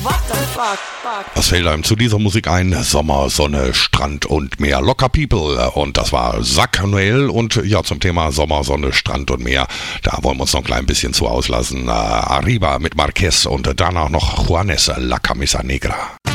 Was fällt einem zu dieser Musik ein? Sommer, Sonne, Strand und Meer. Locker People. Und das war Zack Noel. Und ja, zum Thema Sommer, Sonne, Strand und Meer, da wollen wir uns noch ein klein bisschen zu auslassen. Arriba mit Marquez und danach noch Juanes, La Camisa Negra.